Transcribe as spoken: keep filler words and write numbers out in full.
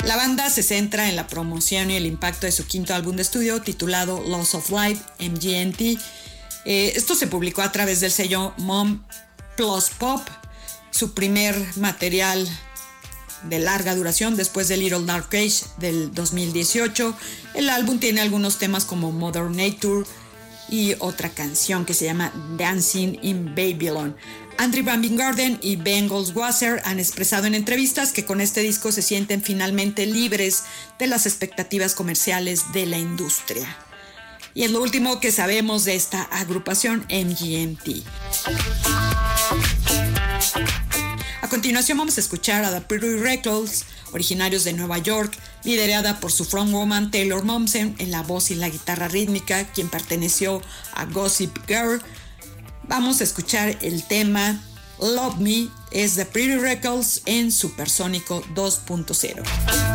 La banda se centra en la promoción y el impacto de su quinto álbum de estudio titulado Loss of Life, M G M T. Eh, esto se publicó a través del sello Mom Plus Pop, su primer material de larga duración después de Little Dark Age del dos mil dieciocho. El álbum tiene algunos temas como Mother Nature y otra canción que se llama Dancing in Babylon. Andrew Van Bingarden y Ben Goldwasser han expresado en entrevistas que con este disco se sienten finalmente libres de las expectativas comerciales de la industria. Y es lo último que sabemos de esta agrupación M G M T. A continuación vamos a escuchar a The Pretty Reckless, originarios de Nueva York, liderada por su frontwoman Taylor Momsen en la voz y la guitarra rítmica, quien perteneció a Gossip Girl. Vamos a escuchar el tema Love Me, es The Pretty Reckless en Supersónico dos punto cero.